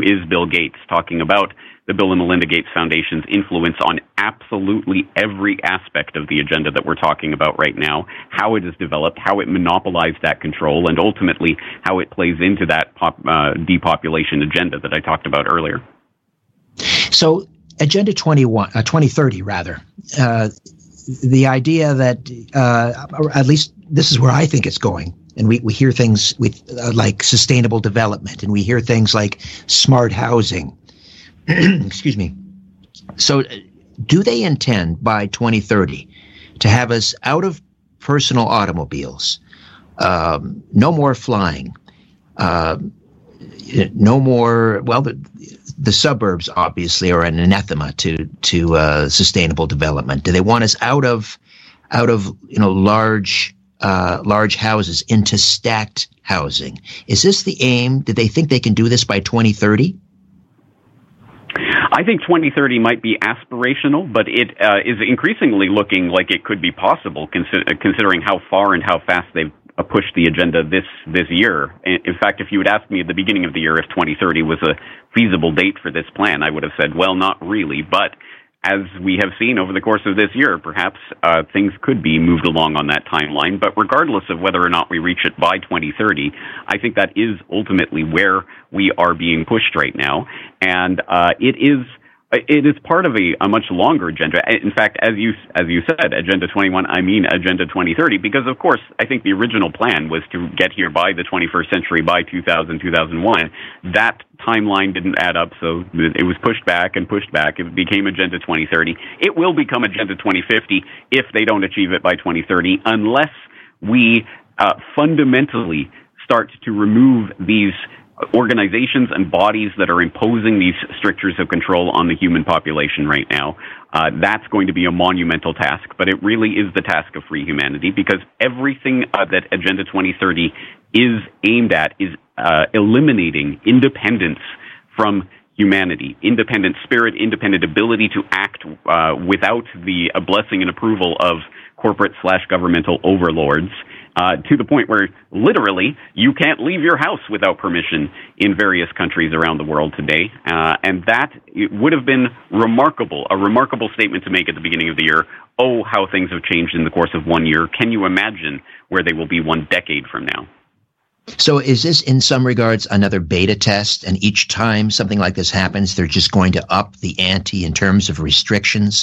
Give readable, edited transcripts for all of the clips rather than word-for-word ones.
is Bill Gates, talking about the Bill and Melinda Gates Foundation's influence on absolutely every aspect of the agenda that we're talking about right now, how it is developed, how it monopolized that control, and ultimately how it plays into that depopulation agenda that I talked about earlier. So Agenda 2030, the idea that, at least this is where I think it's going, and we hear things with like sustainable development, and we hear things like smart housing. Excuse me. So do they intend by 2030 to have us out of personal automobiles, no more flying, no more, well, the suburbs obviously are an anathema to sustainable development. Do they want us out of large houses into stacked housing? Is this the aim? Do they think they can do this by 2030? I think 2030 might be aspirational, but it is increasingly looking like it could be possible, considering how far and how fast they've pushed the agenda this year. In fact, if you had asked me at the beginning of the year if 2030 was a feasible date for this plan, I would have said, well, not really. But as we have seen over the course of this year, perhaps things could be moved along on that timeline. But regardless of whether or not we reach it by 2030, I think that is ultimately where we are being pushed right now. And it is part of a much longer agenda. In fact, as you said, Agenda 21, I mean Agenda 2030, because of course, I think the original plan was to get here by the 21st century, by 2001. That timeline didn't add up, so it was pushed back and pushed back. It became Agenda 2030. It will become Agenda 2050 if they don't achieve it by 2030, unless we fundamentally start to remove these organizations and bodies that are imposing these strictures of control on the human population right now. That's going to be a monumental task, but it really is the task of free humanity, because everything that Agenda 2030 is aimed at is eliminating independence from humanity, independent spirit, independent ability to act without the blessing and approval of corporate/governmental overlords. To the point where literally you can't leave your house without permission in various countries around the world today. And that would have been a remarkable statement to make at the beginning of the year. Oh, how things have changed in the course of 1 year. Can you imagine where they will be 1 decade from now? So is this in some regards another beta test, and each time something like this happens, they're just going to up the ante in terms of restrictions?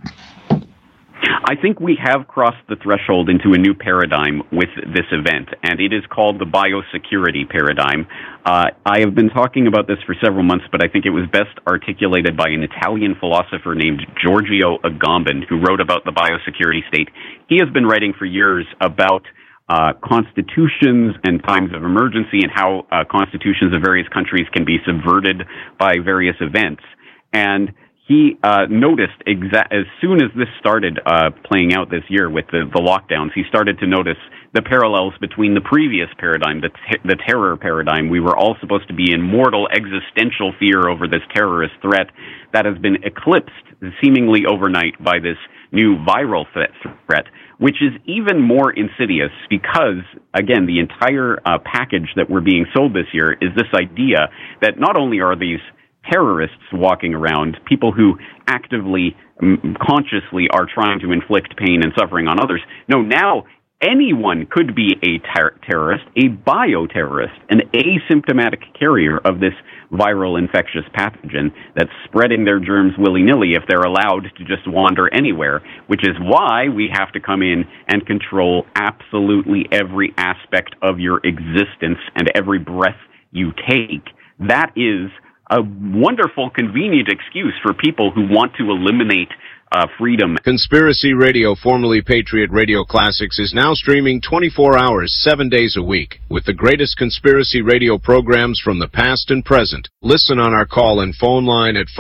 I think we have crossed the threshold into a new paradigm with this event, and it is called the biosecurity paradigm. I have been talking about this for several months, but I think it was best articulated by an Italian philosopher named Giorgio Agamben, who wrote about the biosecurity state. He has been writing for years about constitutions and times of emergency, and how constitutions of various countries can be subverted by various events. And he noticed as soon as this started playing out this year with the lockdowns, he started to notice the parallels between the previous paradigm, the terror paradigm. We were all supposed to be in mortal existential fear over this terrorist threat that has been eclipsed seemingly overnight by this new viral threat, which is even more insidious because, again, the entire package that we're being sold this year is this idea that not only are these terrorists walking around, people who actively, consciously are trying to inflict pain and suffering on others. No, now anyone could be a terrorist, a bioterrorist, an asymptomatic carrier of this viral infectious pathogen that's spreading their germs willy-nilly if they're allowed to just wander anywhere, which is why we have to come in and control absolutely every aspect of your existence and every breath you take. That is a wonderful, convenient excuse for people who want to eliminate freedom. Conspiracy Radio, formerly Patriot Radio Classics, is now streaming 24 hours, 7 days a week, with the greatest conspiracy radio programs from the past and present. Listen on our call-in phone line at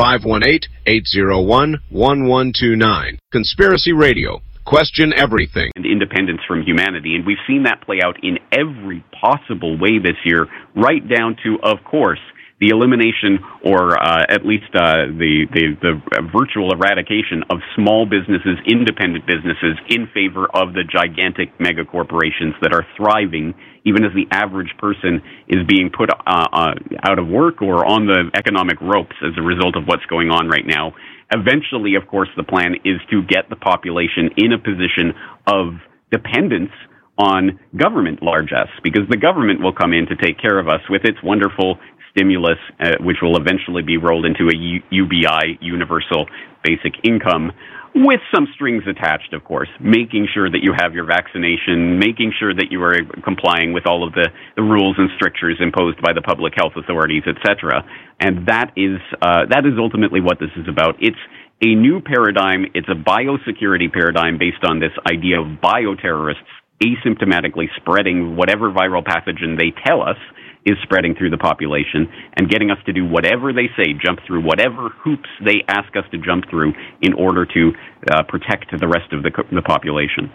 518-801-1129. Conspiracy Radio. Question everything. And independence from humanity. And we've seen that play out in every possible way this year, right down to, of course, the elimination or at least the virtual eradication of small businesses, independent businesses, in favor of the gigantic mega corporations that are thriving, even as the average person is being put out of work or on the economic ropes as a result of what's going on right now. Eventually, of course, the plan is to get the population in a position of dependence on government, large S, because the government will come in to take care of us with its wonderful stimulus, which will eventually be rolled into a UBI, Universal Basic Income, with some strings attached, of course, making sure that you have your vaccination, making sure that you are complying with all of the rules and strictures imposed by the public health authorities, etc. And that is ultimately what this is about. It's a new paradigm. It's a biosecurity paradigm based on this idea of bioterrorists asymptomatically spreading whatever viral pathogen they tell us is spreading through the population and getting us to do whatever they say, jump through whatever hoops they ask us to jump through in order to protect the rest of the population.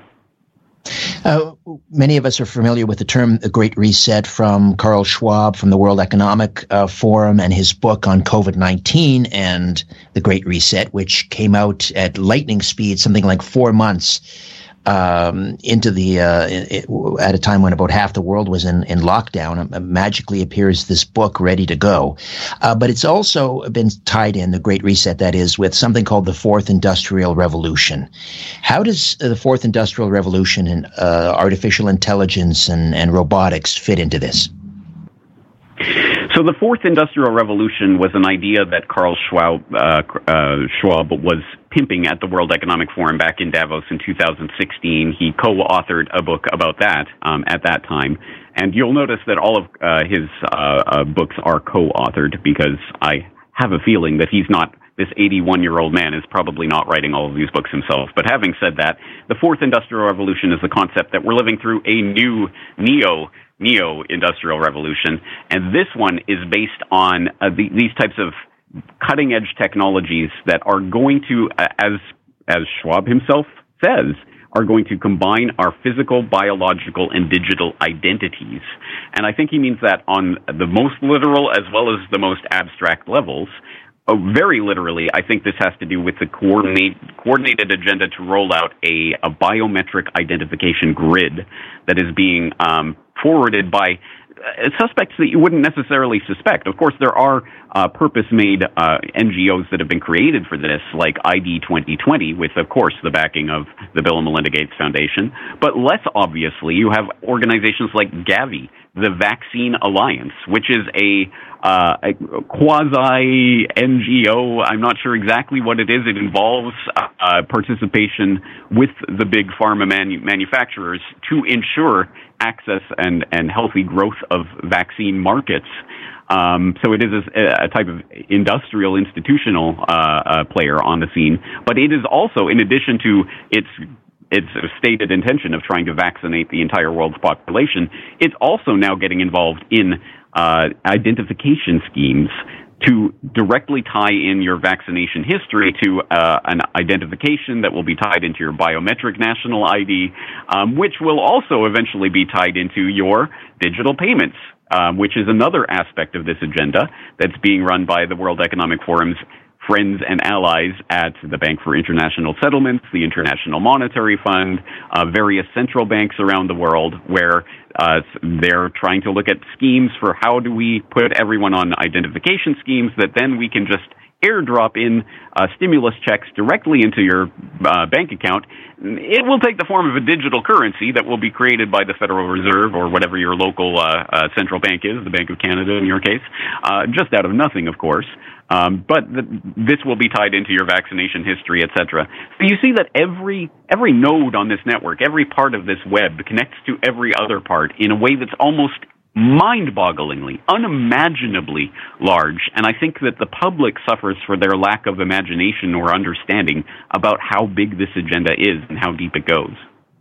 Many of us are familiar with the term the Great Reset from Carl Schwab from the World Economic Forum and his book on COVID-19 and the Great Reset, which came out at lightning speed, something like 4 months into at a time when about half the world was in lockdown. Magically appears this book ready to go. But it's also been tied in, the Great Reset, that is, with something called the Fourth Industrial Revolution. How does the Fourth Industrial Revolution and artificial intelligence and robotics fit into this? So the Fourth Industrial Revolution was an idea that Carl Schwab was pimping at the World Economic Forum back in Davos in 2016. He co-authored a book about that at that time. And you'll notice that all of his books are co-authored, because I have a feeling that this 81-year-old man is probably not writing all of these books himself. But having said that, the Fourth Industrial Revolution is the concept that we're living through a new neo-industrial revolution, and this one is based on these types of cutting-edge technologies that are going to, as Schwab himself says, are going to combine our physical, biological, and digital identities. And I think he means that on the most literal as well as the most abstract levels. Very literally, I think this has to do with the coordinated agenda to roll out a biometric identification grid that is being forwarded by suspects that you wouldn't necessarily suspect. Of course, there are purpose-made NGOs that have been created for this, like ID 2020, with, of course, the backing of the Bill and Melinda Gates Foundation. But less obviously, you have organizations like Gavi, the Vaccine Alliance, which is a quasi-NGO. I'm not sure exactly what it is. It involves participation with the big pharma manufacturers to ensure access and healthy growth of vaccine markets. So it is a type of industrial, institutional player on the scene. But it is also, in addition to its stated intention of trying to vaccinate the entire world's population, it's also now getting involved in identification schemes to directly tie in your vaccination history to an identification that will be tied into your biometric national ID, which will also eventually be tied into your digital payments, which is another aspect of this agenda that's being run by the World Economic Forum's friends and allies at the Bank for International Settlements, the International Monetary Fund, various central banks around the world, where they're trying to look at schemes for how do we put everyone on identification schemes that then we can just airdrop in stimulus checks directly into your bank account. It will take the form of a digital currency that will be created by the Federal Reserve or whatever your local central bank is, the Bank of Canada in your case, just out of nothing, of course. But this will be tied into your vaccination history, etc. So you see that every node on this network, every part of this web connects to every other part in a way that's almost mind-bogglingly, unimaginably large. And I think that the public suffers for their lack of imagination or understanding about how big this agenda is and how deep it goes.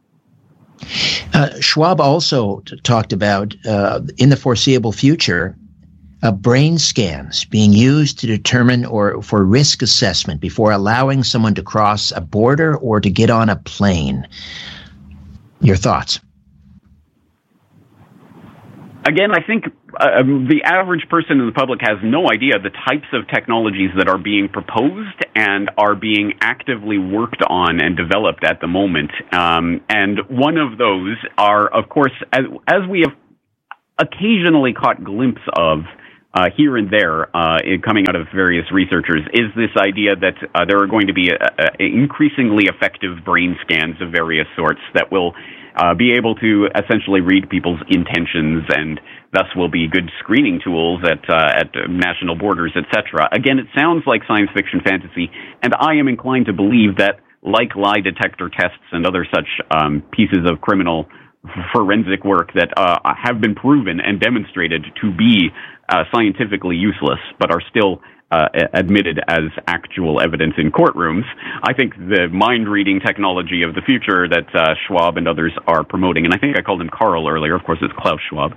Schwab also talked about, in the foreseeable future, brain scans being used to determine or for risk assessment before allowing someone to cross a border or to get on a plane. Your thoughts? Again, I think the average person in the public has no idea the types of technologies that are being proposed and are being actively worked on and developed at the moment. And one of those are, of course, as we have occasionally caught glimpse of here and there coming out of various researchers, is this idea that there are going to be increasingly effective brain scans of various sorts that will be able to essentially read people's intentions and thus will be good screening tools at national borders, etc. Again, it sounds like science fiction fantasy, and I am inclined to believe that, like lie detector tests and other such pieces of criminal forensic work that have been proven and demonstrated to be scientifically useless, but are still admitted as actual evidence in courtrooms. I think the mind-reading technology of the future that Schwab and others are promoting, and I think I called him Carl earlier, of course it's Klaus Schwab,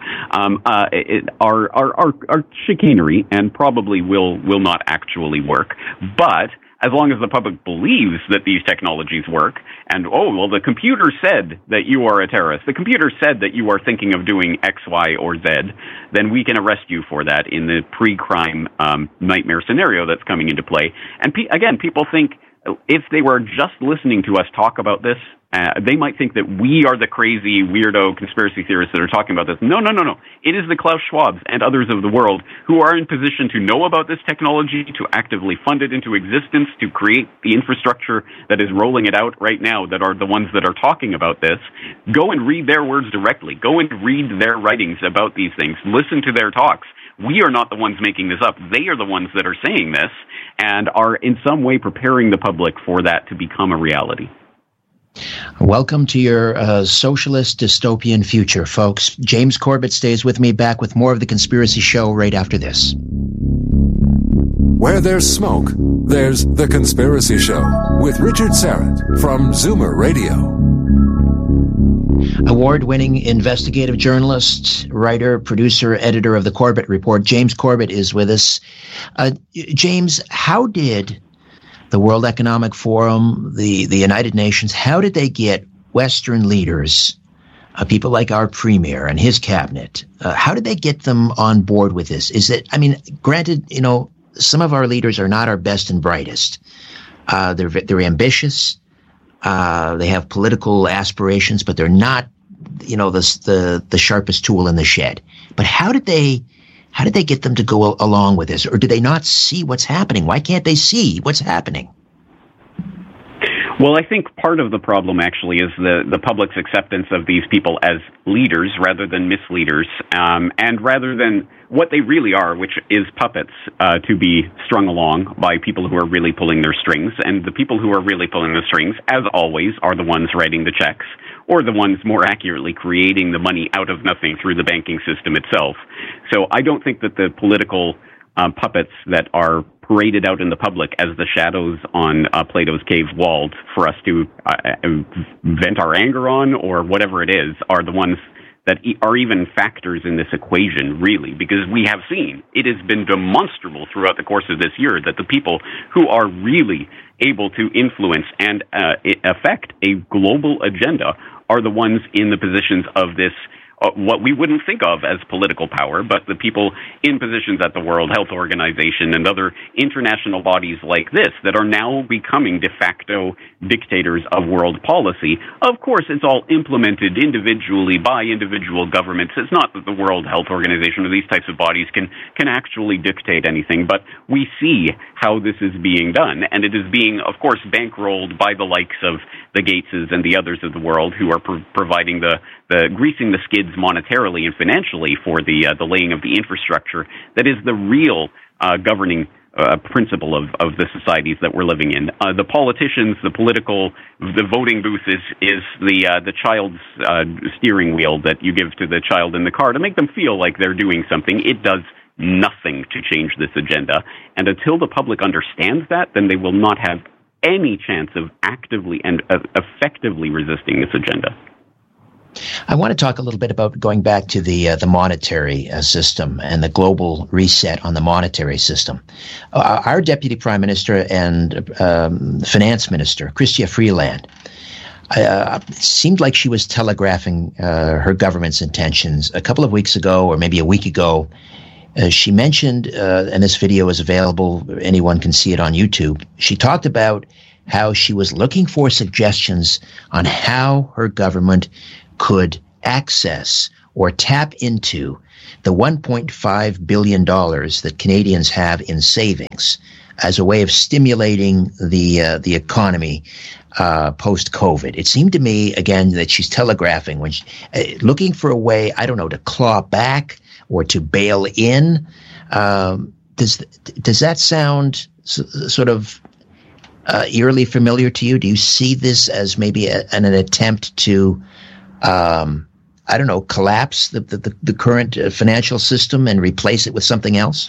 are chicanery and probably will not actually work. But as long as the public believes that these technologies work, and, the computer said that you are a terrorist, the computer said that you are thinking of doing X, Y, or Z, then we can arrest you for that in the pre-crime nightmare scenario that's coming into play. And again, people think if they were just listening to us talk about this, they might think that we are the crazy, weirdo conspiracy theorists that are talking about this. No. It is the Klaus Schwabs and others of the world who are in position to know about this technology, to actively fund it into existence, to create the infrastructure that is rolling it out right now, that are the ones that are talking about this. Go and read their words directly. Go and read their writings about these things. Listen to their talks. We are not the ones making this up. They are the ones that are saying this and are in some way preparing the public for that to become a reality. Welcome to your socialist dystopian future, folks. James Corbett stays with me, back with more of The Conspiracy Show right after this. Where there's smoke, there's The Conspiracy Show with Richard Syrett from Zoomer Radio. Award-winning investigative journalist, writer, producer, editor of the Corbett Report, James Corbett is with us. James, how did the World Economic Forum, the United Nations, how did they get Western leaders, people like our premier and his cabinet, how did they get them on board with this? Granted, some of our leaders are not our best and brightest. They're ambitious. They have political aspirations, but they're not, the sharpest tool in the shed. But how did they get them to go along with this? Or do they not see what's happening? Why can't they see what's happening? Well, I think part of the problem actually is the public's acceptance of these people as leaders rather than misleaders, and rather than what they really are, which is puppets to be strung along by people who are really pulling their strings. And the people who are really pulling the strings, as always, are the ones writing the checks, or the ones more accurately creating the money out of nothing through the banking system itself. So I don't think that the political puppets that are paraded out in the public as the shadows on Plato's cave wall for us to vent our anger on, or whatever it is, are the ones that are even factors in this equation, really, because we have seen, it has been demonstrable throughout the course of this year that the people who are really able to influence and affect a global agenda are the ones in the positions of this what we wouldn't think of as political power, but the people in positions at the World Health Organization and other international bodies like this that are now becoming de facto dictators of world policy. Of course, it's all implemented individually by individual governments. It's not that the World Health Organization or these types of bodies can actually dictate anything, but we see how this is being done, and it is being, of course, bankrolled by the likes of the Gateses and the others of the world who are providing the greasing the skids monetarily and financially for the laying of the infrastructure that is the real governing principle of the societies that we're living in. The politicians, the voting booth is the child's steering wheel that you give to the child in the car to make them feel like they're doing something. It does nothing to change this agenda. And until the public understands that, then they will not have any chance of actively and effectively resisting this agenda. I want to talk a little bit about going back to the monetary system and the global reset on the monetary system. Our Deputy Prime Minister and Finance Minister, Chrystia Freeland, it seemed like she was telegraphing her government's intentions. A couple of weeks ago, or maybe a week ago, she mentioned, and this video is available, anyone can see it on YouTube, she talked about how she was looking for suggestions on how her government could access or tap into the $1.5 billion that Canadians have in savings as a way of stimulating the economy post-COVID. It seemed to me, again, that she's telegraphing, when looking for a way, I don't know, to claw back or to bail in. Does that sound sort of eerily familiar to you? Do you see this as maybe an attempt to, I don't know, collapse the current financial system and replace it with something else?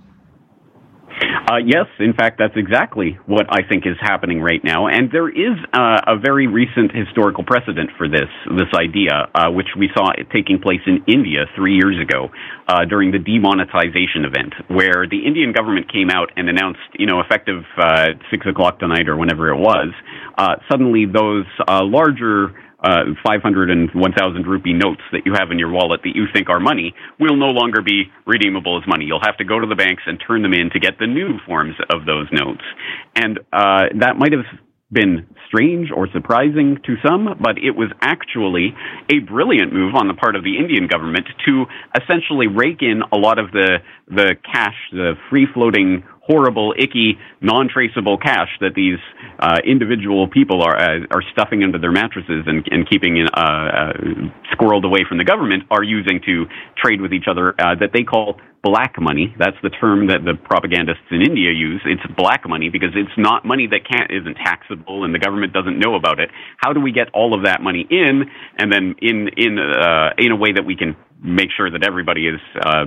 Yes, in fact, that's exactly what I think is happening right now. And there is a very recent historical precedent for this idea, which we saw taking place in India 3 years ago during the demonetization event, where the Indian government came out and announced, effective 6 o'clock tonight or whenever it was, suddenly those larger 500 and 1,000 rupee notes that you have in your wallet that you think are money will no longer be redeemable as money. You'll have to go to the banks and turn them in to get the new forms of those notes. And that might have been strange or surprising to some, but it was actually a brilliant move on the part of the Indian government to essentially rake in a lot of the cash, the free-floating, horrible, icky, non-traceable cash that these individual people are stuffing into their mattresses and keeping squirreled away from the government, are using to trade with each other, that they call black money. That's the term that the propagandists in India use. It's black money because it's not money that isn't taxable and the government doesn't know about it. How do we get all of that money in, and then in a way that we can make sure that everybody is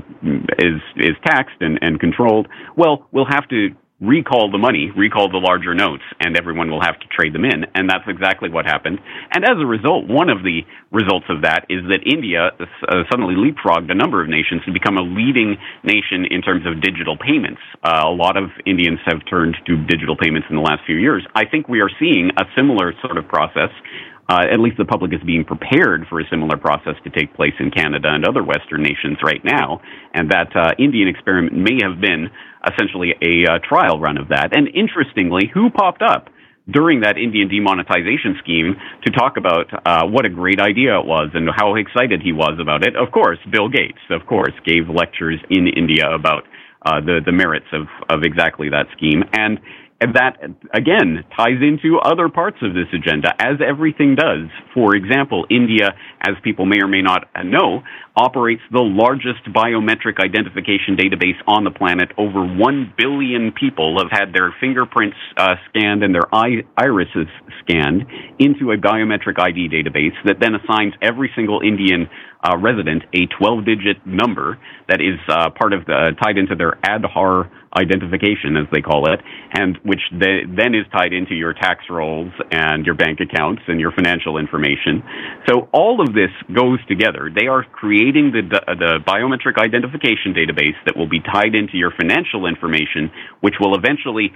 taxed and controlled? Well, we'll have to recall the money, recall the larger notes, and everyone will have to trade them in. And that's exactly what happened. And as a result, one of the results of that is that India suddenly leapfrogged a number of nations to become a leading nation in terms of digital payments. A lot of Indians have turned to digital payments in the last few years. I think we are seeing a similar sort of process. At least the public is being prepared for a similar process to take place in Canada and other Western nations right now, and that Indian experiment may have been essentially a trial run of that. And interestingly, who popped up during that Indian demonetization scheme to talk about what a great idea it was and how excited he was about it? Of course, Bill Gates, of course, gave lectures in India about the merits of exactly that scheme. And that, again, ties into other parts of this agenda, as everything does. For example, India, as people may or may not know, operates the largest biometric identification database on the planet. Over 1 billion people have had their fingerprints scanned and their irises scanned into a biometric ID database that then assigns every single Indian resident a 12-digit number that is part of tied into their Aadhaar identification, as they call it, and which then is tied into your tax rolls and your bank accounts and your financial information. So all of this goes together. They are creating the biometric identification database that will be tied into your financial information, which will eventually,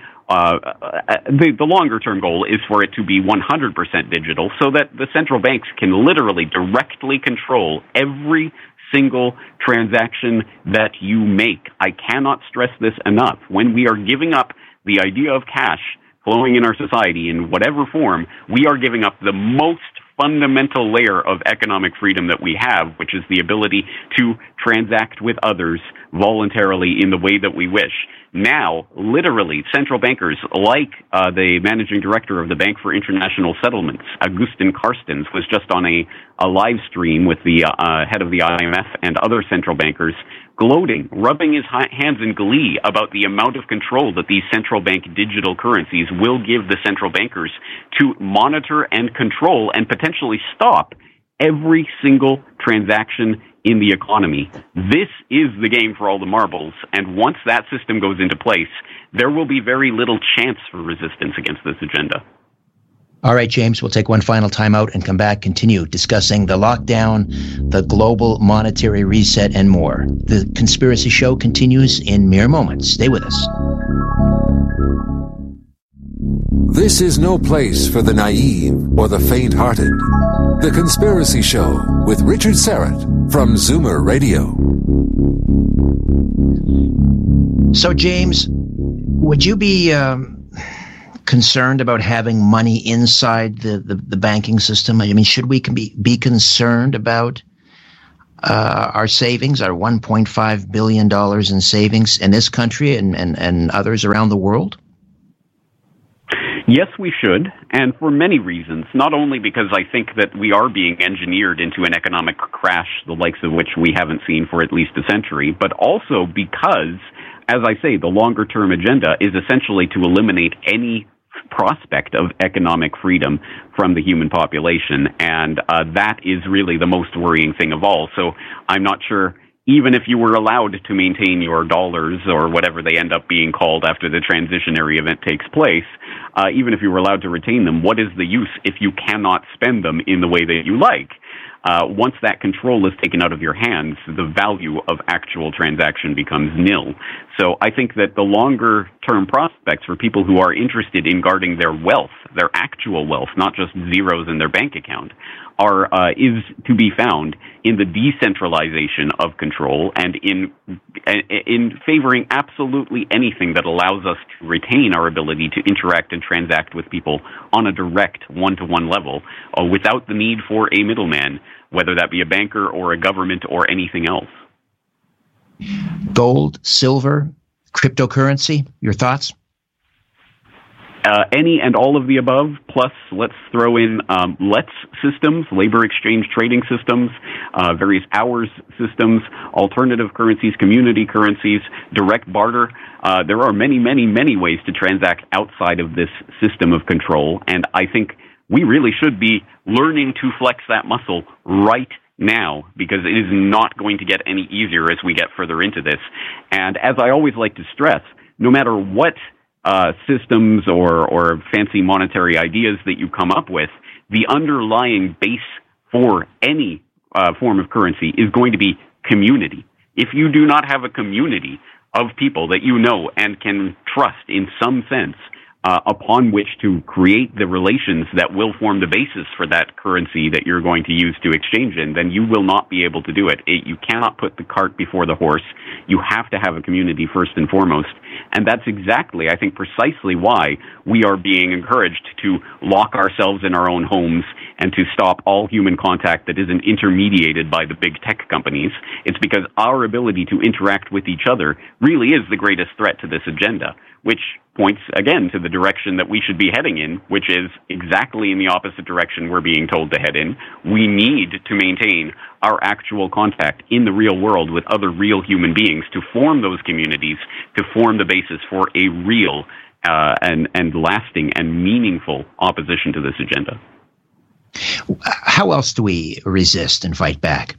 the longer-term goal is for it to be 100% digital, so that the central banks can literally directly control every single transaction that you make. I cannot stress this enough. When we are giving up the idea of cash flowing in our society in whatever form, we are giving up the most fundamental layer of economic freedom that we have, which is the ability to transact with others voluntarily in the way that we wish. Now, literally, central bankers like the managing director of the Bank for International Settlements, Agustin Carstens, was just on a live stream with the head of the IMF and other central bankers, gloating, rubbing his hands in glee about the amount of control that these central bank digital currencies will give the central bankers to monitor and control and potentially stop every single transaction in the economy. This is the game for all the marbles, and once that system goes into place, there will be very little chance for resistance against this agenda. All right, James, we'll take one final time out and come back, continue discussing the lockdown, the global monetary reset, and more. The Conspiracy Show continues in mere moments. Stay with us. This is no place for the naive or the faint-hearted. The Conspiracy Show with Richard Syrett from Zoomer Radio. So, James, would you be concerned about having money inside the banking system? I mean, should we be concerned about our savings, our $1.5 billion in savings in this country and others around the world? Yes, we should, and for many reasons. Not only because I think that we are being engineered into an economic crash, the likes of which we haven't seen for at least a century, but also because, as I say, the longer-term agenda is essentially to eliminate any prospect of economic freedom from the human population, and that is really the most worrying thing of all. So I'm not sure, even if you were allowed to maintain your dollars or whatever they end up being called after the transitionary event takes place, even if you were allowed to retain them, what is the use if you cannot spend them in the way that you like? Once that control is taken out of your hands, the value of actual transaction becomes nil. So I think that the longer-term prospects for people who are interested in guarding their wealth, their actual wealth, not just zeros in their bank account, is to be found in the decentralization of control and in favoring absolutely anything that allows us to retain our ability to interact and transact with people on a direct one-to-one level without the need for a middleman, whether that be a banker or a government or anything else. Gold, silver, cryptocurrency, your thoughts? Any and all of the above, plus let's throw in LETS systems, labor exchange trading systems, various hours systems, alternative currencies, community currencies, direct barter. There are many, many, many ways to transact outside of this system of control, and I think we really should be learning to flex that muscle right now, because it is not going to get any easier as we get further into this. And as I always like to stress, no matter what systems or fancy monetary ideas that you come up with, the underlying base for any form of currency is going to be community. If you do not have a community of people that you know and can trust in some sense, upon which to create the relations that will form the basis for that currency that you're going to use to exchange in, then you will not be able to do it. You cannot put the cart before the horse. You have to have a community first and foremost. And that's exactly, I think, precisely why we are being encouraged to lock ourselves in our own homes and to stop all human contact that isn't intermediated by the big tech companies. It's because our ability to interact with each other really is the greatest threat to this agenda, which points, again, to the direction that we should be heading in, which is exactly in the opposite direction we're being told to head in. We need to maintain our actual contact in the real world with other real human beings to form those communities, to form the basis for a real and lasting and meaningful opposition to this agenda. How else do we resist and fight back?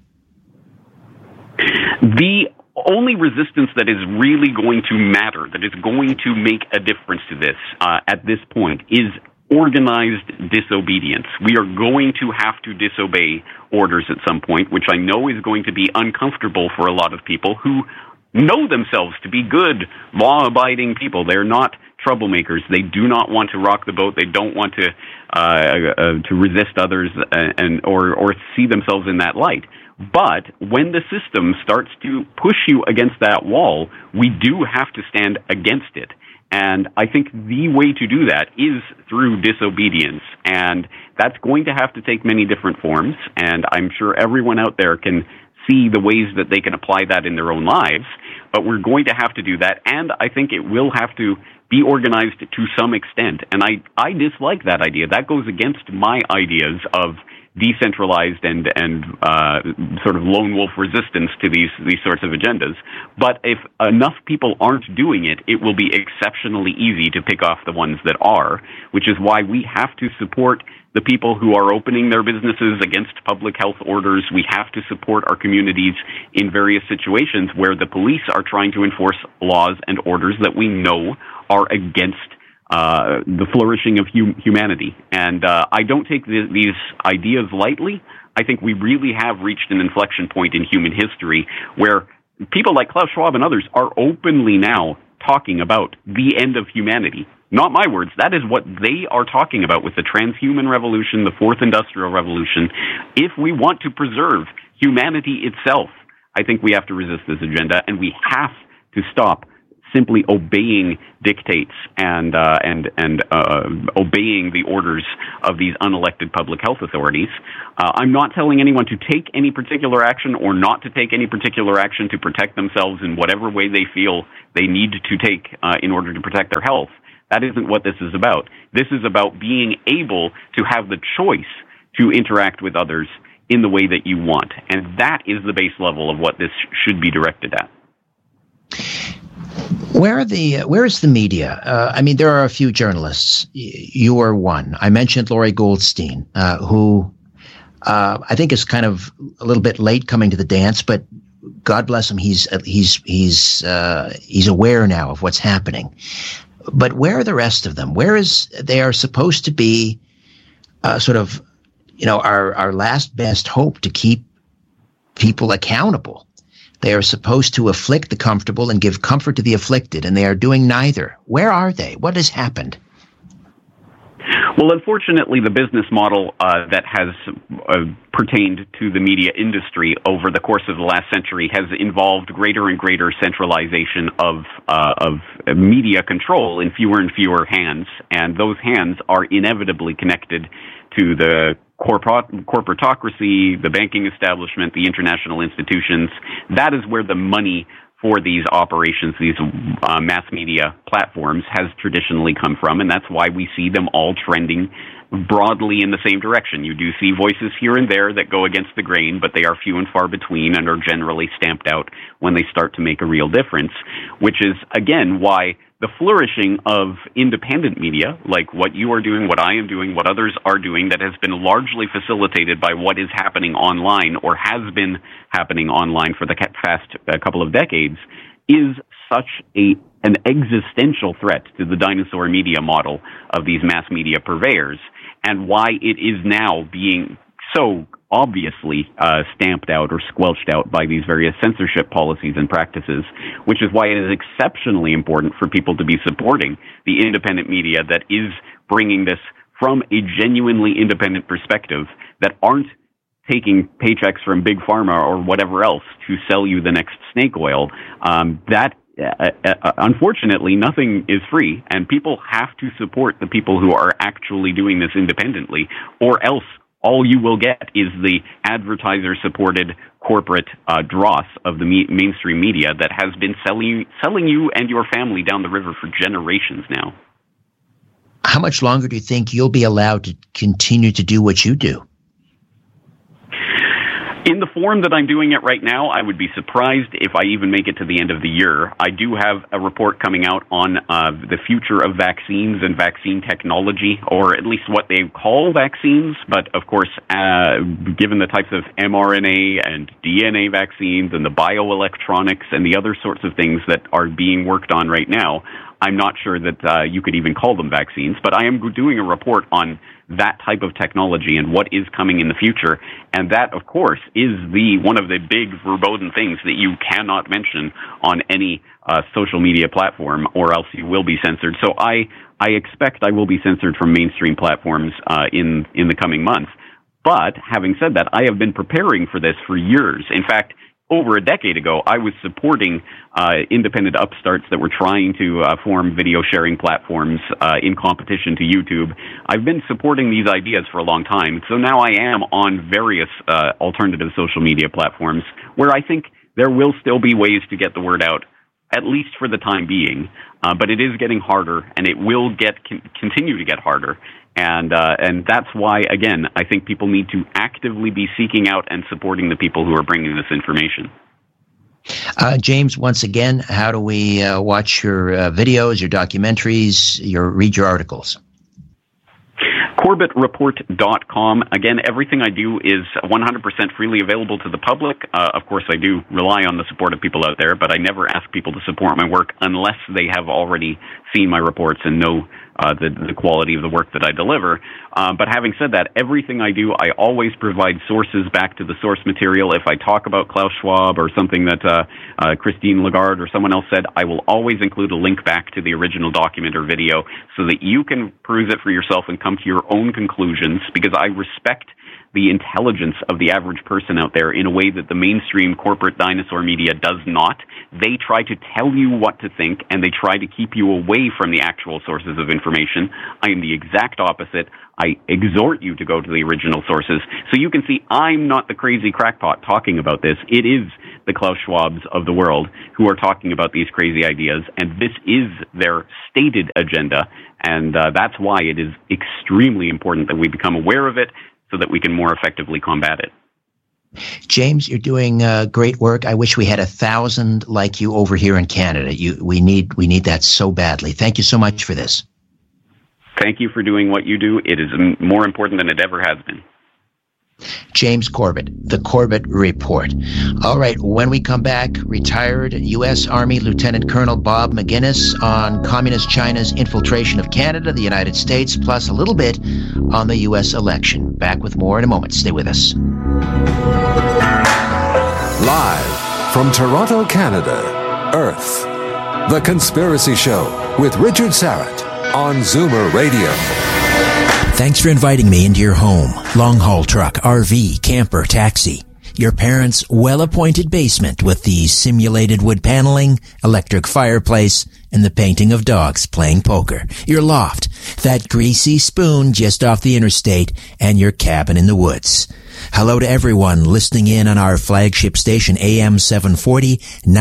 The only resistance that is really going to matter, that is going to make a difference to this at this point, is organized disobedience. We are going to have to disobey orders at some point, which I know is going to be uncomfortable for a lot of people who know themselves to be good, law-abiding people. They're not troublemakers. They do not want to rock the boat. They don't want to resist others or see themselves in that light. But when the system starts to push you against that wall, we do have to stand against it. And I think the way to do that is through disobedience. And that's going to have to take many different forms. And I'm sure everyone out there can see the ways that they can apply that in their own lives. But we're going to have to do that. And I think it will have to be organized to some extent. And I dislike that idea. That goes against my ideas of decentralized and sort of lone wolf resistance to these sorts of agendas. But if enough people aren't doing it, it will be exceptionally easy to pick off the ones that are, which is why we have to support the people who are opening their businesses against public health orders. We have to support our communities in various situations where the police are trying to enforce laws and orders that we know are against the flourishing of humanity. And I don't take these ideas lightly. I think we really have reached an inflection point in human history where people like Klaus Schwab and others are openly now talking about the end of humanity. Not my words. That is what they are talking about with the transhuman revolution, the fourth industrial revolution. If we want to preserve humanity itself, I think we have to resist this agenda, and we have to stop simply obeying dictates and obeying the orders of these unelected public health authorities. I'm not telling anyone to take any particular action or not to take any particular action to protect themselves in whatever way they feel they need to take in order to protect their health. That isn't what this is about. This is about being able to have the choice to interact with others in the way that you want. And that is the base level of what this should be directed at. Where is the media? I mean, there are a few journalists. You are one. I mentioned Laurie Goldstein, who I think is kind of a little bit late coming to the dance, but God bless him, he's aware now of what's happening. But where are the rest of them? They are supposed to be sort of, our last best hope to keep people accountable. They are supposed to afflict the comfortable and give comfort to the afflicted, and they are doing neither. Where are they? What has happened? Well, unfortunately, the business model that has pertained to the media industry over the course of the last century has involved greater and greater centralization of media control in fewer and fewer hands, and those hands are inevitably connected to the corporatocracy, the banking establishment, the international institutions. That is where the money for these operations, these mass media platforms, has traditionally come from, and that's why we see them all trending broadly in the same direction. You do see voices here and there that go against the grain, but they are few and far between and are generally stamped out when they start to make a real difference, which is, again, why the flourishing of independent media, like what you are doing, what I am doing, what others are doing, that has been largely facilitated by what is happening online or has been happening online for the past couple of decades, is such an existential threat to the dinosaur media model of these mass media purveyors, and why it is now being so obviously stamped out or squelched out by these various censorship policies and practices, which is why it is exceptionally important for people to be supporting the independent media that is bringing this from a genuinely independent perspective, that aren't taking paychecks from Big Pharma or whatever else to sell you the next snake oil. Unfortunately, nothing is free, and people have to support the people who are actually doing this independently, or else all you will get is the advertiser-supported corporate dross of the mainstream media that has been selling you and your family down the river for generations now. How much longer do you think you'll be allowed to continue to do what you do? In the form that I'm doing it right now, I would be surprised if I even make it to the end of the year. I do have a report coming out on the future of vaccines and vaccine technology, or at least what they call vaccines. But, of course, given the types of mRNA and DNA vaccines and the bioelectronics and the other sorts of things that are being worked on right now, I'm not sure that you could even call them vaccines. But I am doing a report on that type of technology and what is coming in the future. And that, of course, is one of the big verboten things that you cannot mention on any social media platform, or else you will be censored. So I expect I will be censored from mainstream platforms in the coming months. But having said that, I have been preparing for this for years. In fact, over a decade ago, I was supporting independent upstarts that were trying to form video sharing platforms in competition to YouTube. I've been supporting these ideas for a long time, so now I am on various alternative social media platforms where I think there will still be ways to get the word out, at least for the time being. But it is getting harder, and it will continue to get harder. And that's why, again, I think people need to actively be seeking out and supporting the people who are bringing this information. James, once again, how do we watch your videos, your documentaries, read your articles? CorbettReport.com. Again, everything I do is 100% freely available to the public. Of course, I do rely on the support of people out there, but I never ask people to support my work unless they have already seen my reports and know the quality of the work that I deliver. But having said that, everything I do, I always provide sources back to the source material. If I talk about Klaus Schwab or something that Christine Lagarde or someone else said, I will always include a link back to the original document or video so that you can peruse it for yourself and come to your own conclusions, because I respect the intelligence of the average person out there in a way that the mainstream corporate dinosaur media does not. They try to tell you what to think, and they try to keep you away from the actual sources of information. I am the exact opposite. I exhort you to go to the original sources. So you can see I'm not the crazy crackpot talking about this. It is the Klaus Schwabs of the world who are talking about these crazy ideas, and this is their stated agenda, and that's why it is extremely important that we become aware of it, so that we can more effectively combat it. James, you're doing great work. I wish we had 1,000 like you over here in Canada. We need that so badly. Thank you so much for this. Thank you for doing what you do. It is more important than it ever has been. James Corbett, The Corbett Report. All right, when we come back, retired U.S. Army Lieutenant Colonel Bob Maginnis on Communist China's infiltration of Canada, the United States, plus a little bit on the U.S. election. Back with more in a moment. Stay with us. Live from Toronto, Canada, Earth, The Conspiracy Show with Richard Syrett on Zoomer Radio. Thanks for inviting me into your home. Long-haul truck, RV, camper, taxi. Your parents' well-appointed basement with the simulated wood paneling, electric fireplace, and the painting of dogs playing poker. Your loft, that greasy spoon just off the interstate, and your cabin in the woods. Hello to everyone listening in on our flagship station, AM 740,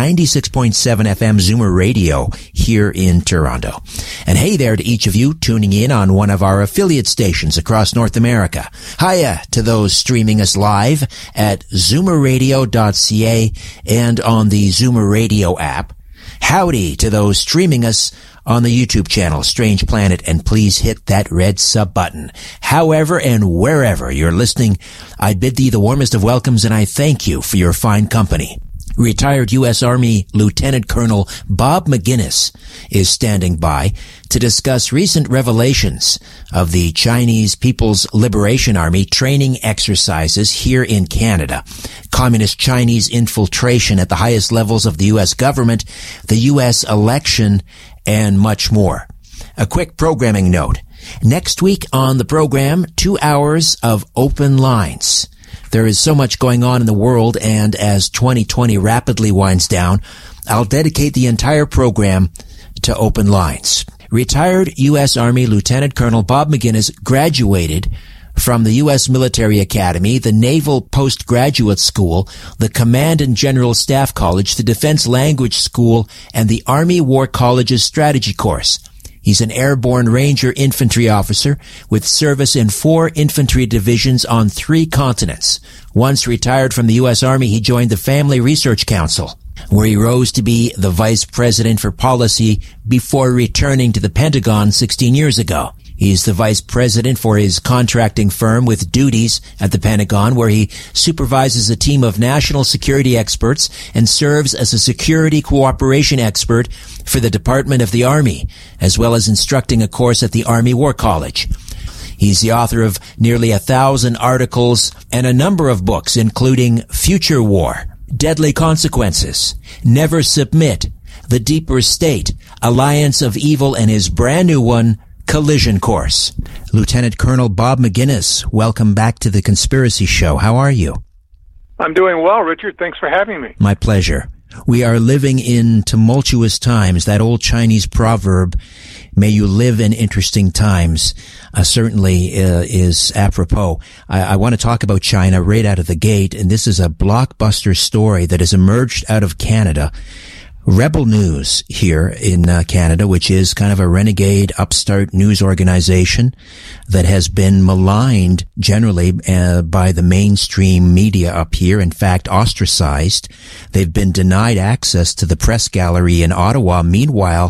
96.7 FM Zoomer Radio here in Toronto. And hey there to each of you tuning in on one of our affiliate stations across North America. Hiya to those streaming us live at zoomerradio.ca and on the Zoomer Radio app. Howdy to those streaming us on the YouTube channel, Strange Planet, and please hit that red sub button. However and wherever you're listening, I bid thee the warmest of welcomes, and I thank you for your fine company. Retired U.S. Army Lieutenant Colonel Bob Maginnis is standing by to discuss recent revelations of the Chinese People's Liberation Army training exercises here in Canada, Communist Chinese infiltration at the highest levels of the U.S. government, the U.S. election, and much more. A quick programming note. Next week on the program, 2 hours of open lines. There is so much going on in the world, and as 2020 rapidly winds down, I'll dedicate the entire program to open lines. Retired U.S. Army Lieutenant Colonel Bob Maginnis graduated from the U.S. Military Academy, the Naval Postgraduate School, the Command and General Staff College, the Defense Language School, and the Army War College's Strategy Course. He's an airborne Ranger infantry officer with service in 4 infantry divisions on 3 continents. Once retired from the U.S. Army, he joined the Family Research Council, where he rose to be the vice president for policy before returning to the Pentagon 16 years ago. He's the vice president for his contracting firm with duties at the Pentagon, where he supervises a team of national security experts and serves as a security cooperation expert for the Department of the Army, as well as instructing a course at the Army War College. He's the author of nearly 1,000 articles and a number of books, including Future War, Deadly Consequences, Never Submit, The Deeper State, Alliance of Evil, and his brand new one, Collision Course. Lieutenant Colonel Bob Maginnis, welcome back to The Conspiracy Show. How are you? I'm doing well, Richard. Thanks for having me. My pleasure. We are living in tumultuous times. That old Chinese proverb, may you live in interesting times, certainly is apropos. I want to talk about China right out of the gate, and this is a blockbuster story that has emerged out of Canada. Rebel News here in Canada, which is kind of a renegade upstart news organization that has been maligned generally by the mainstream media up here, in fact ostracized. They've been denied access to the press gallery in Ottawa. Meanwhile,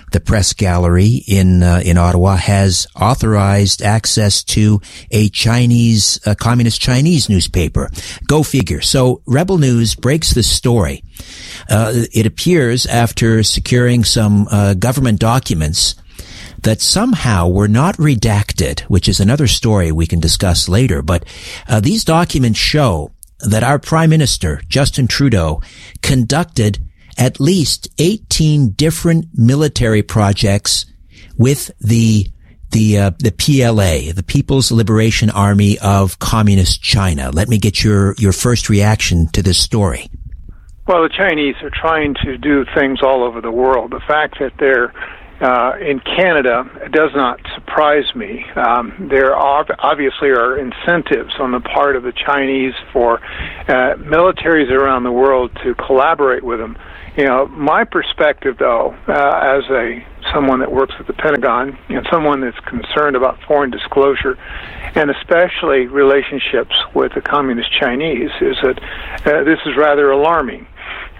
the press gallery in Ottawa has authorized access to a communist Chinese newspaper. Go figure. So Rebel News breaks the story. It appears after securing some government documents that somehow were not redacted, which is another story we can discuss later. But these documents show that our Prime Minister, Justin Trudeau, conducted at least 18 different military projects with the PLA, the People's Liberation Army of Communist China. Let me get your first reaction to this story. Well, the Chinese are trying to do things all over the world. The fact that they're in Canada does not surprise me. There obviously are incentives on the part of the Chinese for militaries around the world to collaborate with them. You know, my perspective, though, as someone that works at the Pentagon and someone that's concerned about foreign disclosure, and especially relationships with the Communist Chinese, is that this is rather alarming.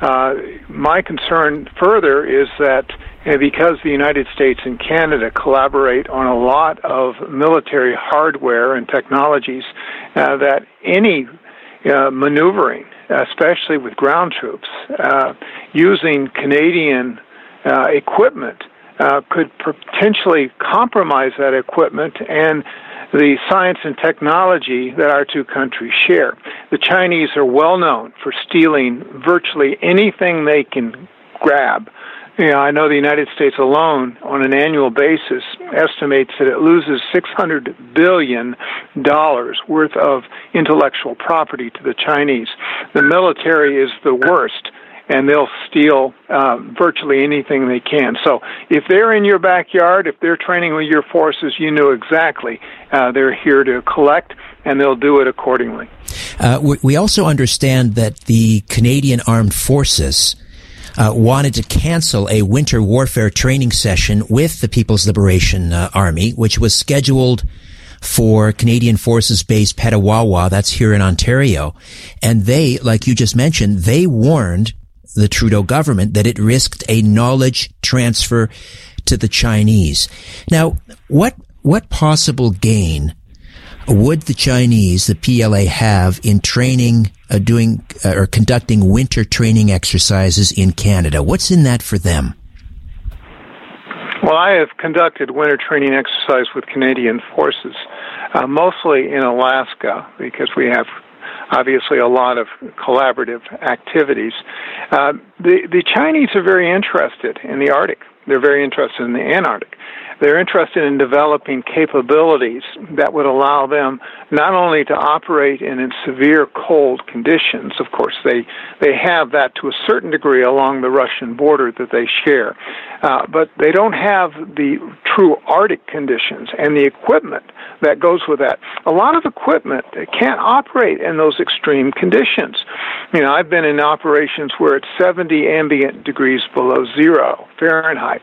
My concern further is that because the United States and Canada collaborate on a lot of military hardware and technologies, that any maneuvering, especially with ground troops, using Canadian equipment could potentially compromise that equipment and the science and technology that our two countries share. The Chinese are well known for stealing virtually anything they can grab. You know, I know the United States alone, on an annual basis, estimates that it loses $600 billion worth of intellectual property to the Chinese. The military is the worst, and they'll steal virtually anything they can. So if they're in your backyard, if they're training with your forces, you know exactly they're here to collect, and they'll do it accordingly. We also understand that the Canadian Armed Forces wanted to cancel a winter warfare training session with the People's Liberation Army, which was scheduled for Canadian Forces Base Petawawa, that's here in Ontario. And they, like you just mentioned, they warned the Trudeau government that it risked a knowledge transfer to the Chinese. Now, what possible gain would the Chinese, the PLA, have in training, doing or conducting winter training exercises in Canada? What's in that for them? Well, I have conducted winter training exercise with Canadian forces, mostly in Alaska, because we have obviously a lot of collaborative activities. The Chinese are very interested in the Arctic. They're very interested in the Antarctic. They're interested in developing capabilities that would allow them not only to operate in severe cold conditions. Of course, they have that to a certain degree along the Russian border that they share, but they don't have the true Arctic conditions and the equipment that goes with that. A lot of equipment can't operate in those extreme conditions. You know, I've been in operations where it's 70 ambient degrees below zero Fahrenheit.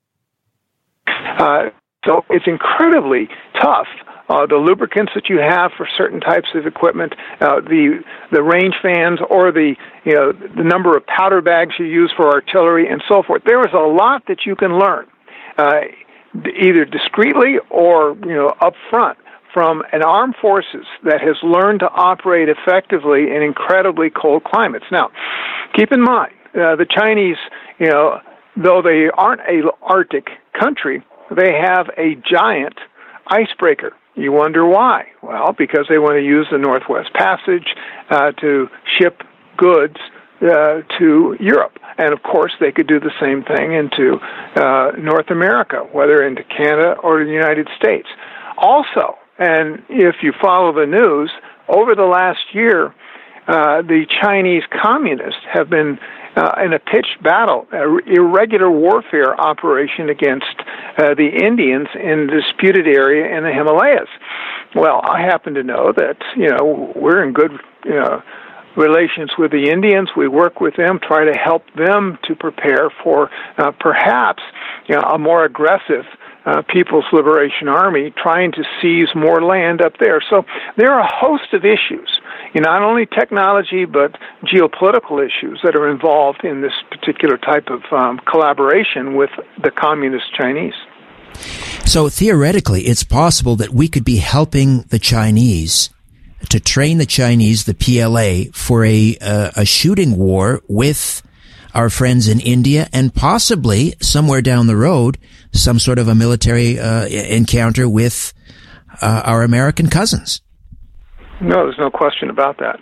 So it's incredibly tough. The lubricants that you have for certain types of equipment, the range fans, or the number of powder bags you use for artillery, and so forth. There is a lot that you can learn, either discreetly or up front, from an armed forces that has learned to operate effectively in incredibly cold climates. Now, keep in mind, the Chinese, though they aren't an Arctic country, they have a giant icebreaker. You wonder why? Well, because they want to use the Northwest Passage to ship goods to Europe. And, of course, they could do the same thing into North America, whether into Canada or the United States. Also, and if you follow the news, over the last year, the Chinese communists have been in a pitched battle, irregular warfare operation against the Indians in the disputed area in the Himalayas. Well, I happen to know that, we're in good relations with the Indians. We work with them, try to help them to prepare for perhaps a more aggressive People's Liberation Army trying to seize more land up there. So there are a host of issues, not only technology but geopolitical issues that are involved in this particular type of collaboration with the Communist Chinese. So theoretically, it's possible that we could be helping the Chinese to train the Chinese, the PLA, for a shooting war with our friends in India, and possibly somewhere down the road, some sort of a military encounter with our American cousins. No, there's no question about that.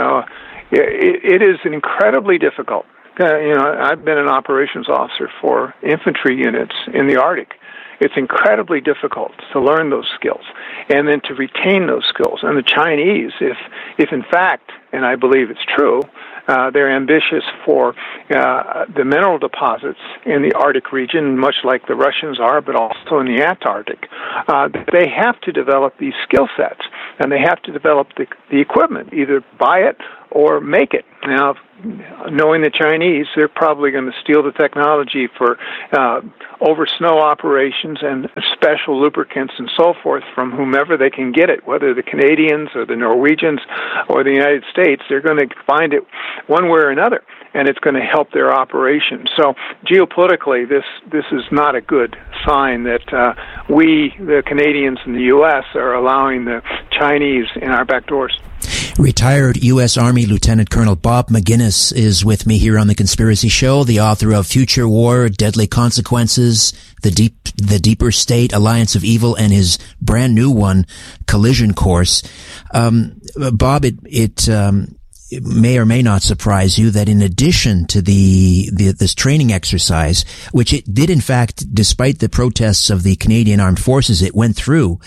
It is incredibly difficult. I've been an operations officer for infantry units in the Arctic. It's incredibly difficult to learn those skills and then to retain those skills. And the Chinese, if in fact, and I believe it's true, they're ambitious for the mineral deposits in the Arctic region, much like the Russians are, but also in the Antarctic. They have to develop these skill sets, and they have to develop the equipment, either buy it or make it. Now, knowing the Chinese, they're probably going to steal the technology for over snow operations and special lubricants and so forth from whomever they can get it, whether the Canadians or the Norwegians or the United States. They're going to find it one way or another, and it's going to help their operation. So geopolitically, this is not a good sign that we, the Canadians and the U.S., are allowing the Chinese in our back doors. Retired U.S. Army Lieutenant Colonel Bob Maginnis is with me here on The Conspiracy Show, the author of Future War, Deadly Consequences, The Deeper State, Alliance of Evil, and his brand new one, Collision Course. Bob, it may or may not surprise you that in addition to this training exercise, which it did in fact, despite the protests of the Canadian Armed Forces, it went through.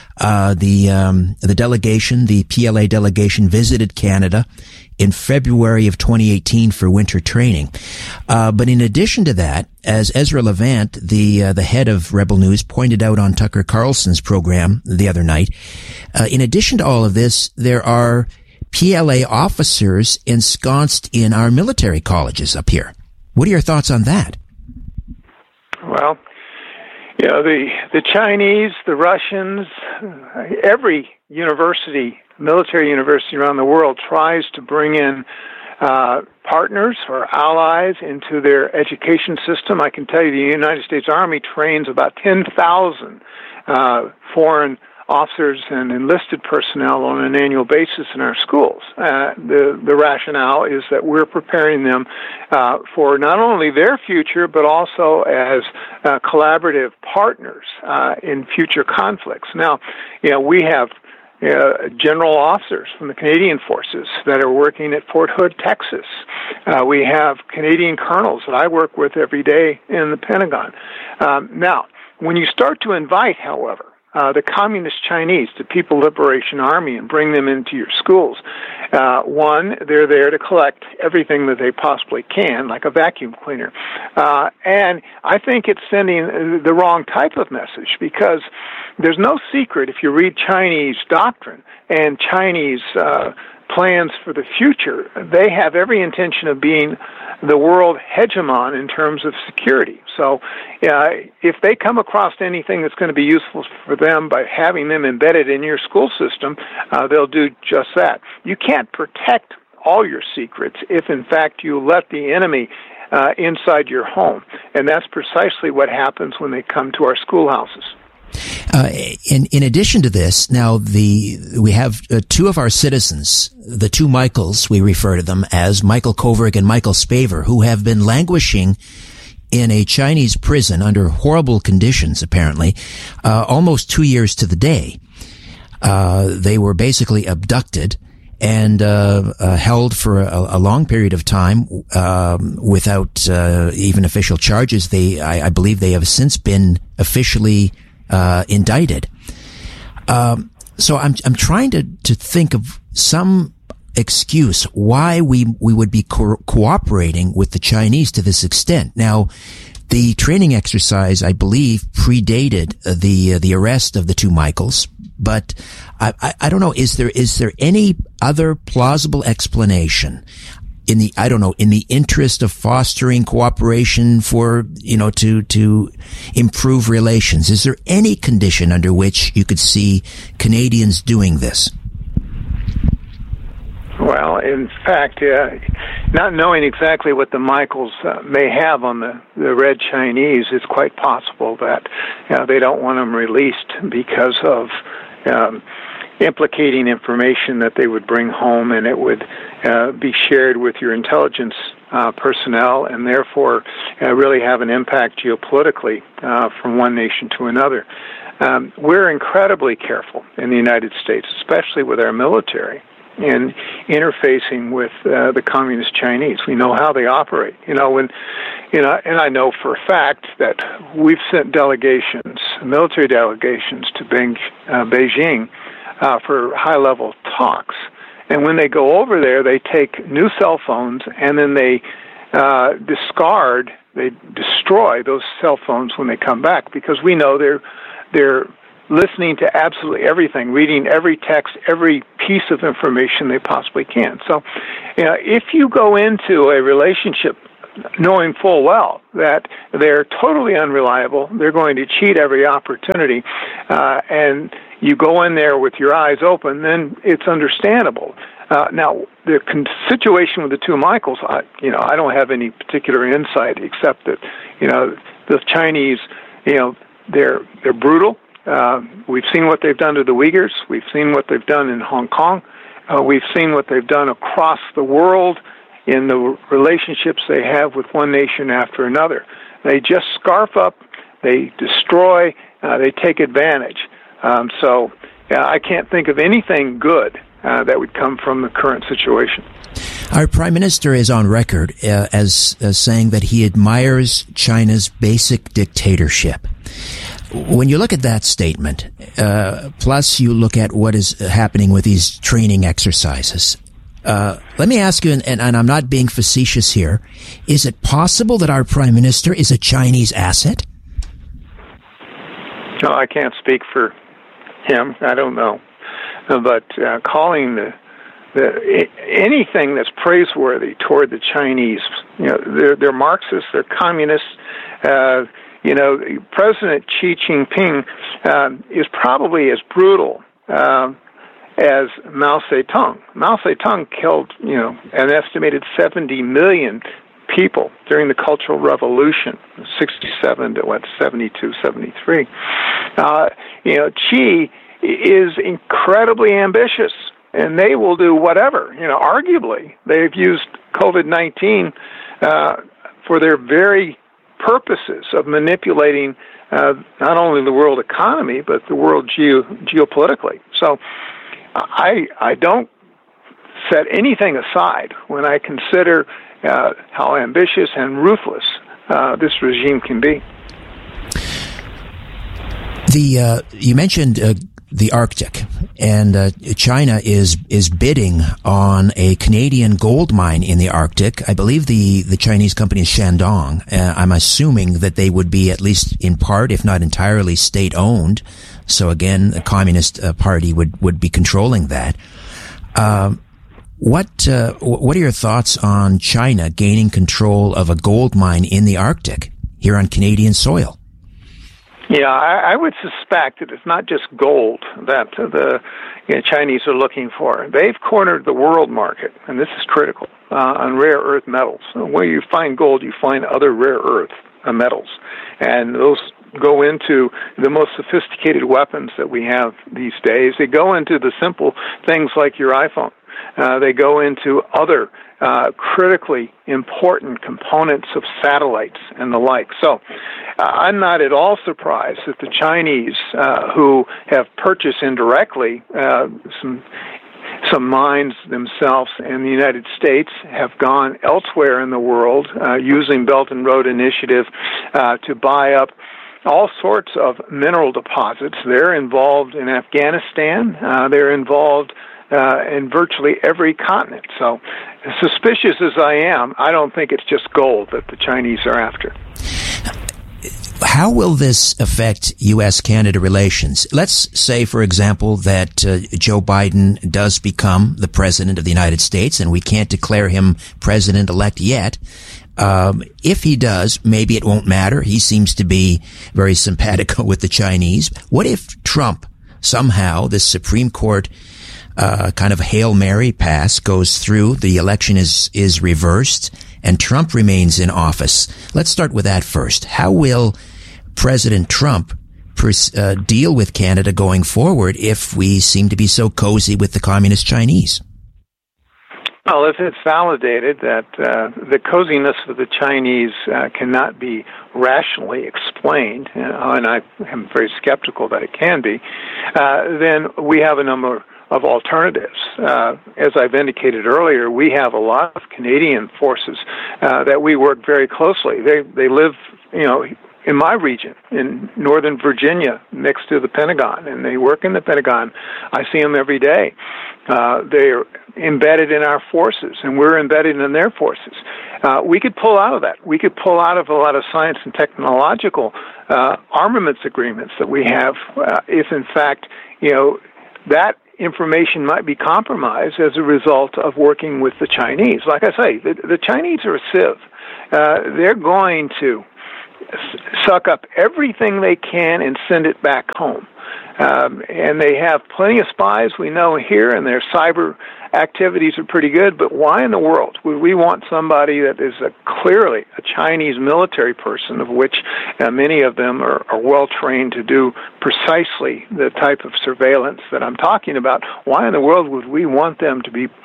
The delegation, the PLA delegation, visited Canada in February of 2018 for winter training. But in addition to that, as Ezra Levant, the head of Rebel News, pointed out on Tucker Carlson's program the other night, in addition to all of this, there are PLA officers ensconced in our military colleges up here. What are your thoughts on that? Well, the Chinese, the Russians, every university, military university around the world tries to bring in partners or allies into their education system. I can tell you the United States Army trains about 10,000 foreign officers and enlisted personnel on an annual basis in our schools. The rationale is that we're preparing them for not only their future, but also as collaborative partners in future conflicts. Now, we have general officers from the Canadian Forces that are working at Fort Hood, Texas. We have Canadian colonels that I work with every day in the Pentagon. Now, when you start to invite, however, the Communist Chinese, the People's Liberation Army, and bring them into your schools. One, they're there to collect everything that they possibly can, like a vacuum cleaner. And I think it's sending the wrong type of message, because there's no secret, if you read Chinese doctrine and Chinese plans for the future, they have every intention of being the world hegemon in terms of security. So if they come across anything that's going to be useful for them by having them embedded in your school system, they'll do just that. You can't protect all your secrets if, in fact, you let the enemy inside your home. And that's precisely what happens when they come to our schoolhouses. In addition to this, now we have two of our citizens, the two Michaels, we refer to them as Michael Kovrig and Michael Spavor, who have been languishing in a Chinese prison under horrible conditions, apparently, almost 2 years to the day. They were basically abducted and held for a long period of time without even official charges. I believe they have since been officially indicted. So I'm trying to think of some excuse why we would be cooperating with the Chinese to this extent. Now, the training exercise, I believe, predated the arrest of the two Michaels, but I don't know, is there any other plausible explanation in the interest of fostering cooperation for, to improve relations? Is there any condition under which you could see Canadians doing this? Well, in fact, not knowing exactly what the Michaels may have on the Red Chinese, it's quite possible that they don't want them released because of implicating information that they would bring home, and it would be shared with your intelligence personnel, and therefore really have an impact geopolitically from one nation to another. We're incredibly careful in the United States, especially with our military, in interfacing with the Communist Chinese. We know how they operate. And I know for a fact that we've sent delegations, military delegations, to Beijing for high-level talks. And when they go over there, they take new cell phones, and then they destroy those cell phones when they come back, because we know they're listening to absolutely everything, reading every text, every piece of information they possibly can. So, if you go into a relationship knowing full well that they're totally unreliable, they're going to cheat every opportunity, and you go in there with your eyes open, then it's understandable. Now, the situation with the two Michaels, I don't have any particular insight except that, the Chinese, they're brutal. We've seen what they've done to the Uyghurs. We've seen what they've done in Hong Kong. We've seen what they've done across the world in the relationships they have with one nation after another. They just scarf up, they destroy, they take advantage. So I can't think of anything good that would come from the current situation. Our Prime Minister is on record as saying that he admires China's basic dictatorship. When you look at that statement, plus you look at what is happening with these training exercises, let me ask you, and I'm not being facetious here, is it possible that our Prime Minister is a Chinese asset? No, I can't speak for him. I don't know. But calling anything that's praiseworthy toward the Chinese, they're Marxists, they're communists. President Xi Jinping is probably as brutal as Mao Zedong. Mao Zedong killed, an estimated 70 million people during the Cultural Revolution, 67 to 72, 73. Xi is incredibly ambitious, and they will do whatever. Arguably, they've used COVID-19 for their very purposes of manipulating not only the world economy, but the world geopolitically. So I don't set anything aside when I consider how ambitious and ruthless this regime can be. You mentioned the Arctic, and China is bidding on a Canadian gold mine in the Arctic. I believe the Chinese company is Shandong. I'm assuming that they would be at least in part, if not entirely, state-owned. So again, the Communist Party would be controlling that. What are your thoughts on China gaining control of a gold mine in the Arctic here on Canadian soil? Yeah, I would suspect that it's not just gold that the Chinese are looking for. They've cornered the world market, and this is critical, on rare earth metals. Where you find gold, you find other rare earth metals, and those go into the most sophisticated weapons that we have these days. They go into the simple things like your iPhone. They go into other critically important components of satellites and the like. So I'm not at all surprised that the Chinese, who have purchased indirectly some mines themselves in the United States, have gone elsewhere in the world using Belt and Road Initiative to buy up all sorts of mineral deposits. They're involved in Afghanistan. They're involved in virtually every continent. So, suspicious as I am, I don't think it's just gold that the Chinese are after. How will this affect U.S.-Canada relations? Let's say, for example, that Joe Biden does become the president of the United States, and we can't declare him president-elect yet. If he does, maybe it won't matter. He seems to be very simpatico with the Chinese. What if Trump, somehow, this Supreme Court kind of Hail Mary pass goes through, the election is reversed, and Trump remains in office? Let's start with that first. How will President Trump deal with Canada going forward if we seem to be so cozy with the Communist Chinese? Well, if it's validated that the coziness of the Chinese cannot be rationally explained, and I am very skeptical that it can be, then we have a number of alternatives. As I've indicated earlier, we have a lot of Canadian forces that we work very closely. They live, in my region, in Northern Virginia, next to the Pentagon, and they work in the Pentagon. I see them every day. They're embedded in our forces, and we're embedded in their forces. We could pull out of that. We could pull out of a lot of science and technological armaments agreements that we have if, in fact, that information might be compromised as a result of working with the Chinese. Like I say, the Chinese are a sieve. They're going to suck up everything they can and send it back home. And they have plenty of spies, we know, here, and their cyber activities are pretty good, but why in the world would we want somebody that is clearly a Chinese military person, of which many of them are well trained to do precisely the type of surveillance that I'm talking about? Why in the world would we want them to be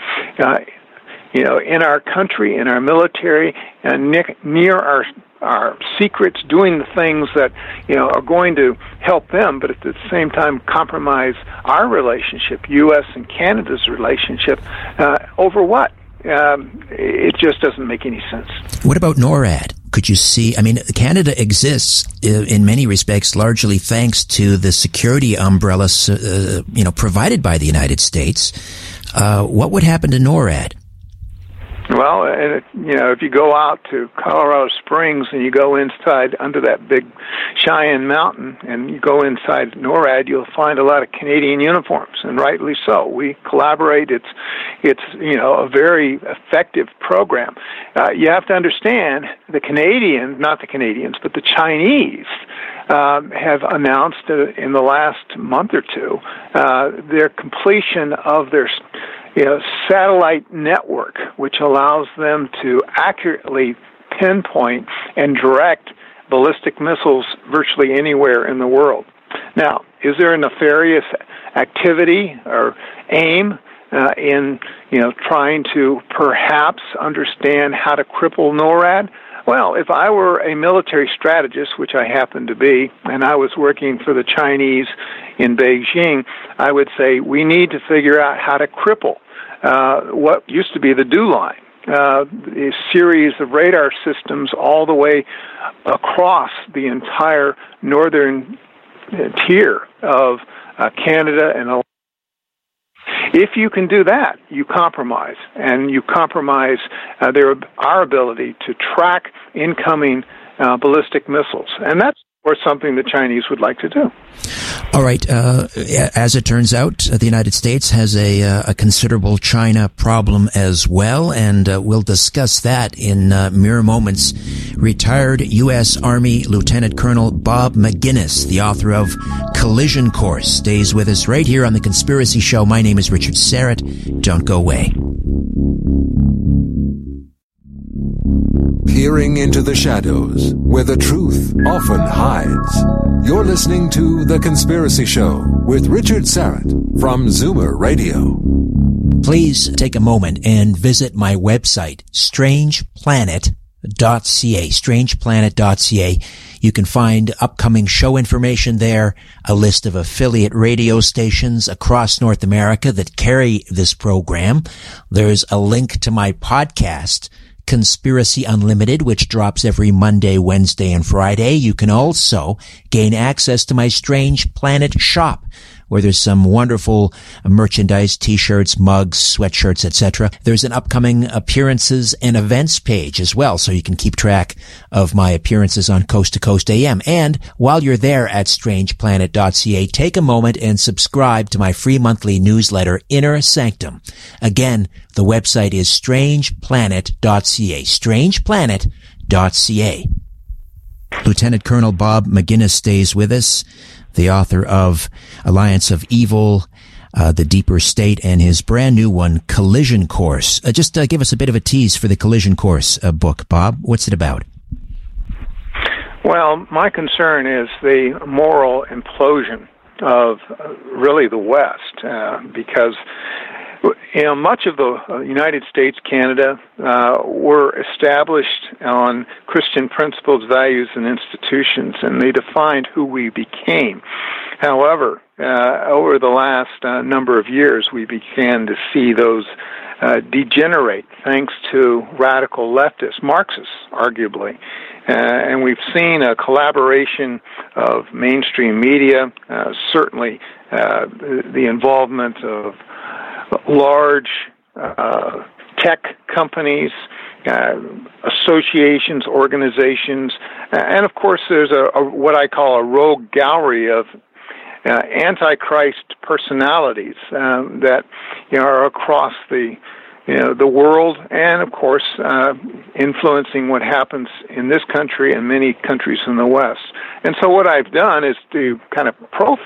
in our country, in our military, and near our secrets, doing the things that are going to help them, but at the same time compromise our relationship, U.S. and Canada's relationship, over what? It just doesn't make any sense. What about NORAD? Could you see, Canada exists in many respects largely thanks to the security umbrella, provided by the United States. What would happen to NORAD? Well, if you go out to Colorado Springs and you go inside under that big Cheyenne Mountain and you go inside NORAD, you'll find a lot of Canadian uniforms, and rightly so. We collaborate. It's a very effective program. You have to understand the Canadians, not the Canadians, but the Chinese have announced in the last month or two their completion of their satellite network, which allows them to accurately pinpoint and direct ballistic missiles virtually anywhere in the world. Now, is there a nefarious activity or aim in trying to perhaps understand how to cripple NORAD? Well, if I were a military strategist, which I happen to be, and I was working for the Chinese in Beijing, I would say we need to figure out how to cripple what used to be the DU line, a series of radar systems all the way across the entire northern tier of Canada and Alaska. If you can do that, you compromise, and you compromise our ability to track incoming ballistic missiles. And that's something the Chinese would like to do. All right. As it turns out, the United States has a considerable China problem as well, and we'll discuss that in mere moments. Retired U.S. Army Lieutenant Colonel Bob Maginnis, the author of Collision Course, stays with us right here on The Conspiracy Show. My name is Richard Syrett. Don't go away. Peering into the shadows, where the truth often hides. You're listening to The Conspiracy Show with Richard Syrett from Zoomer Radio. Please take a moment and visit my website, strangeplanet.ca, strangeplanet.ca. You can find upcoming show information there, a list of affiliate radio stations across North America that carry this program. There's a link to my podcast, Conspiracy Unlimited, which drops every Monday, Wednesday, and Friday. You can also gain access to my Strange Planet shop, where there's some wonderful merchandise, t-shirts, mugs, sweatshirts, etc. There's an upcoming appearances and events page as well, so you can keep track of my appearances on Coast to Coast AM. And while you're there at strangeplanet.ca, take a moment and subscribe to my free monthly newsletter, Inner Sanctum. Again, the website is strangeplanet.ca, strangeplanet.ca. Lieutenant Colonel Bob Maginnis stays with us, the author of Alliance of Evil, The Deeper State, and his brand new one, Collision Course. Just give us a bit of a tease for the Collision Course book, Bob. What's it about? Well, my concern is the moral implosion of really the West, because much of the United States, Canada, were established on Christian principles, values, and institutions, and they defined who we became. However, over the last number of years, we began to see those degenerate thanks to radical leftists, Marxists, arguably. And we've seen a collaboration of mainstream media, certainly the involvement of large tech companies, associations, organizations, and of course there's a what I call a rogue gallery of antichrist personalities that are across the world, and of course influencing what happens in this country and many countries in the West. And so what I've done is to kind of profile